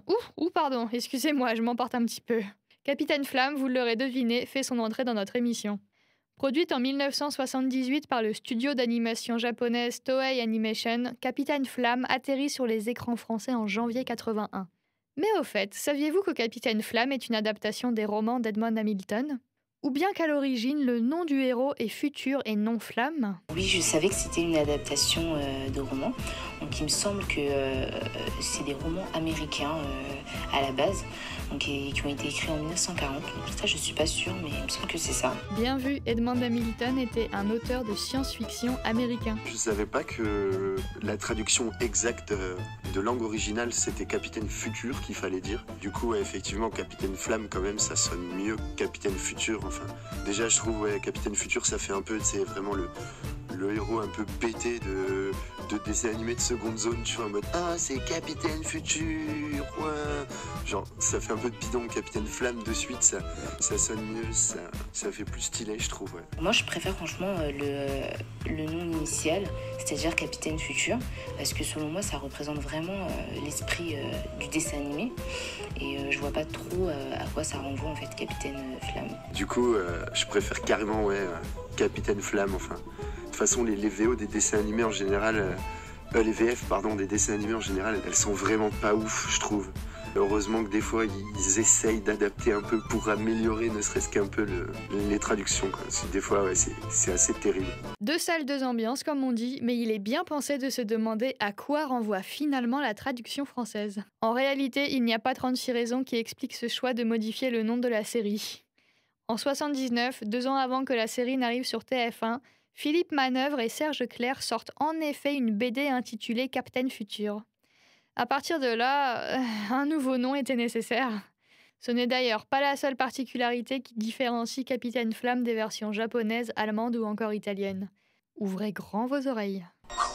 Pardon, excusez-moi, je m'emporte un petit peu. Capitaine Flamme, vous l'aurez deviné, fait son entrée dans notre émission. Produite en 1978 par le studio d'animation japonaise Toei Animation, Capitaine Flamme atterrit sur les écrans français en janvier 81. Mais au fait, saviez-vous que Capitaine Flamme est une adaptation des romans d'Edmond Hamilton ? Ou bien qu'à l'origine, le nom du héros est Futur et non Flamme ? Oui, je savais que c'était une adaptation de roman. Donc il me semble que c'est des romans américains à la base, donc, et qui ont été écrits en 1940. Donc, ça, je suis pas sûre, mais il me semble que c'est ça. Bien vu, Edmond Hamilton était un auteur de science-fiction américain. Je savais pas que la traduction exacte de langue originale, c'était Capitaine Futur qu'il fallait dire. Du coup, ouais, effectivement, Capitaine Flamme, quand même, ça sonne mieux que Capitaine Futur. Enfin, déjà, je trouve, ouais, Capitaine Futur, ça fait un peu, c'est vraiment le héros un peu pété de dessins animés de seconde zone, tu vois, en mode « Ah, c'est Capitaine Futur, ouais !» Genre, ça fait un peu de bidon, Capitaine Flamme, de suite, ça sonne mieux, ça fait plus stylé, je trouve, ouais. Moi, je préfère franchement le nom initial, c'est-à-dire Capitaine Futur, parce que selon moi, ça représente vraiment l'esprit du dessin animé, et je vois pas trop à quoi ça renvoie, en fait, Capitaine Flamme. Du coup, je préfère carrément, ouais, Capitaine Flamme, enfin. De toute façon, les VO des dessins animés en général, les VF, pardon, des dessins animés en général, elles sont vraiment pas ouf, je trouve. Heureusement que des fois, ils essayent d'adapter un peu pour améliorer ne serait-ce qu'un peu les traductions, quoi. Des fois, ouais, c'est assez terrible. Deux salles, deux ambiances, comme on dit, mais il est bien pensé de se demander à quoi renvoie finalement la traduction française. En réalité, il n'y a pas 36 raisons qui expliquent ce choix de modifier le nom de la série. En 79, 2 ans avant que la série n'arrive sur TF1, Philippe Manœuvre et Serge Clair sortent en effet une BD intitulée Captain Futur. À partir de là, un nouveau nom était nécessaire. Ce n'est d'ailleurs pas la seule particularité qui différencie Capitaine Flamme des versions japonaises, allemandes ou encore italiennes. Ouvrez grand vos oreilles.